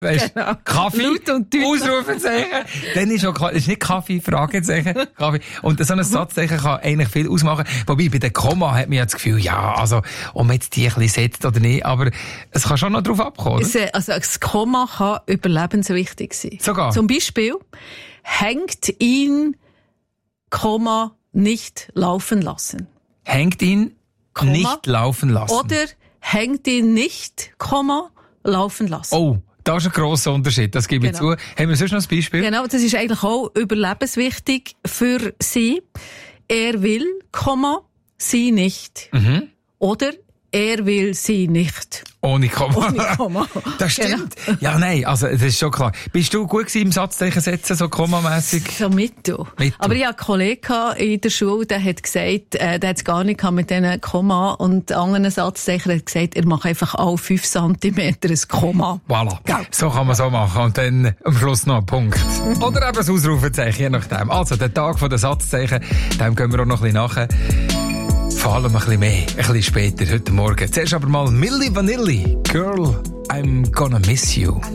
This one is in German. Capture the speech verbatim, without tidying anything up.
Weißt, Genau. Kaffee, Laut und deutlich. Ausrufezeichen, dann ist auch klar, es ist nicht Kaffee, Fragezeichen, Kaffee. Und so ein Satzzeichen kann eigentlich viel ausmachen. Wobei, bei den Komma hat man ja das Gefühl, ja, also, ob man jetzt die ein bisschen setzt oder nicht, aber es kann schon noch drauf abkommen, oder? Es, äh, also, das Komma kann überlebenswichtig sein. Sogar? Zum Beispiel, hängt ihn, Komma, nicht laufen lassen. Hängt ihn Komma. nicht laufen lassen. Oder hängt ihn nicht, Komma, laufen lassen. Oh, da ist ein grosser Unterschied, das gebe ich Genau. zu. Haben wir sonst noch ein Beispiel? Genau, das ist eigentlich auch überlebenswichtig für sie. Er will, Komma, sie nicht. Mhm. Oder er will sie nicht. Ohne Komma. Ohne Komma. Das stimmt. Ja, nein, also, das ist schon klar. Bist du gut gewesen im Satzzeichen setzen, so kommamässig? So mittel. Mittel. Aber ich hatte einen Kollegen in der Schule, der hat gesagt, äh, der hat es gar nicht gehabt mit diesen Komma und anderen Satzzeichen. Er hat gesagt, er macht einfach alle fünf Zentimeter ein Komma. Voilà. Gell. So kann man so machen. Und dann am Schluss noch ein Punkt. Oder eben das Ausrufezeichen, je nachdem. Also, der Tag der Satzzeichen, dem gehen wir auch noch ein bisschen nachher. Vor allem ein bisschen mehr, ein bisschen später, heute Morgen. Zuerst aber mal Milli Vanilli. Girl, I'm gonna miss you.